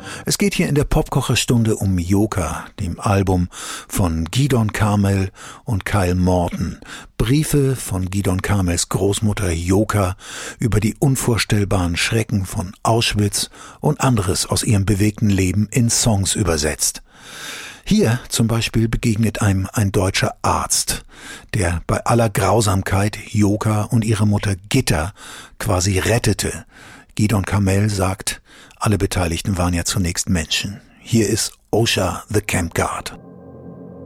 Es geht hier in der Popkocherstunde um Joka, dem Album von Gidon Karmel und Kyle Morton. Briefe von Gidon Karmels Großmutter Joka über die unvorstellbaren Schrecken von Auschwitz und anderes aus ihrem bewegten Leben in Songs übersetzt. Hier zum Beispiel begegnet einem ein deutscher Arzt, der bei aller Grausamkeit Joka und ihre Mutter Gitta quasi rettete. Gidon Karmel sagt, alle Beteiligten waren ja zunächst Menschen. Hier ist Osha the Camp Guard.